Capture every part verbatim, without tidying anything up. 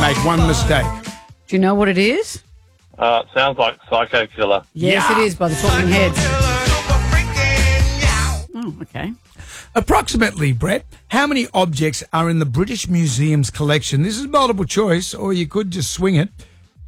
make one mistake. Do you know what it is? Uh, it sounds like Psycho Killer. Yes, Yeah. it is by the Talking Heads. Oh, okay. Approximately, Brett, how many objects are in the British Museum's collection? This is multiple choice, or you could just swing it.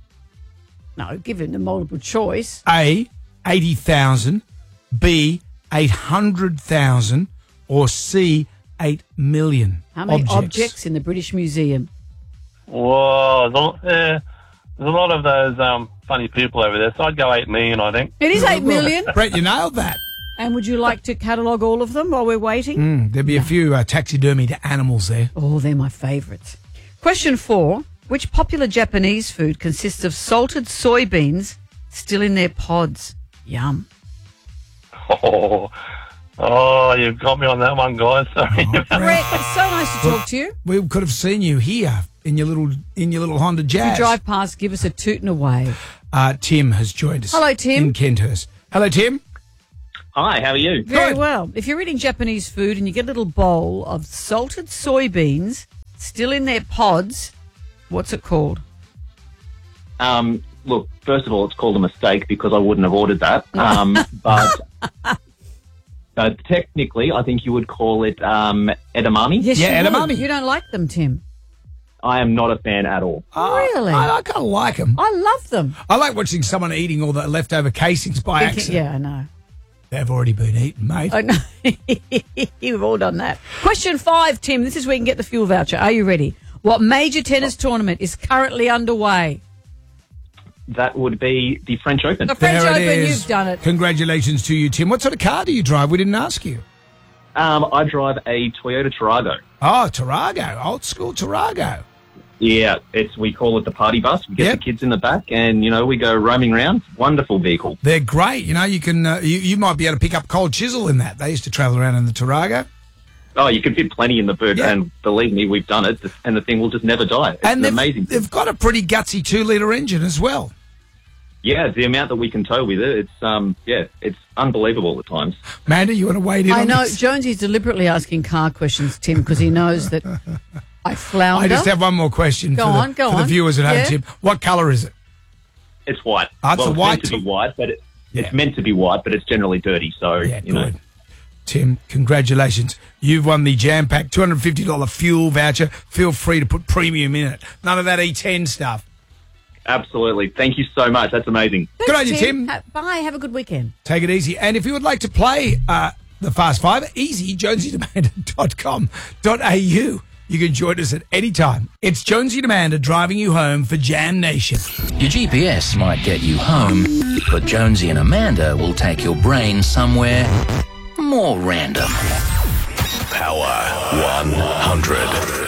No, give him the multiple choice. A, eighty thousand, B, eight hundred thousand, or C, eight million How many objects. objects in the British Museum? Whoa, there's a, yeah, there's a lot of those um, funny people over there, so I'd go eight million, I think. It is eight million. Brett, you nailed that. And would you like to catalogue all of them while we're waiting? Mm, there'd be a few uh, taxidermied animals there. Oh, they're my favourites. Question four. Which popular Japanese food consists of salted soybeans still in their pods? Yum. Oh, oh, you've got me on that one, guys. Sorry. Oh, Brett, it's so nice to talk to you. We could have seen you here in your little in your little Honda If Jazz. you drive past, give us a toot and a wave. Uh, Tim has joined us. Hello, Tim. In Kenthurst. Hello, Tim. Hi, how are you? Very Good. well. If you're eating Japanese food and you get a little bowl of salted soybeans still in their pods, what's it called? Um, look, first of all, it's called a mistake because I wouldn't have ordered that. Um, but uh, technically, I think you would call it um, edamame. Yes, Yeah, you would. edamame. You don't like them, Tim. I am not a fan at all. Really? I, I kind of like them. I love them. I like watching someone eating all the leftover casings by Thinking- accident. yeah, I know. They've already been eaten, mate. I know. You've all done that. Question five, Tim. This is where you can get the fuel voucher. Are you ready? What major tennis tournament is currently underway? That would be the French Open. The French There it Open, is. you've done it. Congratulations to you, Tim. What sort of car do you drive? We didn't ask you. Um, I drive a Toyota Tarago. Oh, Tarago. Old school Tarago. Yeah, it's we call it the party bus. We get Yep. the kids in the back, and you know we go roaming around. Wonderful vehicle. They're great. You know, you can uh, you, you might be able to pick up Cold Chisel in that. They used to travel around in the Tarago. Oh, you can fit plenty in the boot, Yeah. and believe me, we've done it, and the thing will just never die. It's And an they've, amazing. thing. they've got a pretty gutsy two-litre engine as well. Yeah, the amount that we can tow with it, it's um, yeah, it's unbelievable at times. Amanda, you want to wade in I on know this? Jonesy's deliberately asking car questions, Tim, because he knows that I flounder. I just have one more question Go for, on, the, go for the on. viewers at home, Yeah. Tim. What colour is it? It's white. Oh, it's well, a it's white meant to t- be white, but it, Yeah. it's meant to be white, but it's generally dirty. So Yeah, you know, good. Tim, congratulations. You've won the Jam Pack two hundred fifty dollars fuel voucher. Feel free to put premium in it. None of that E ten stuff. absolutely. Thank you so much. That's amazing. Thanks, Good on you, Tim. Ha- bye. Have a good weekend. Take it easy. And if you would like to play uh, the Fast Five, easy, jonesy demand dot com dot a u. You can join us at any time. It's Jonesy Demander driving you home for Jam Nation. Your G P S might get you home, but Jonesy and Amanda will take your brain somewhere more random. Power one hundred.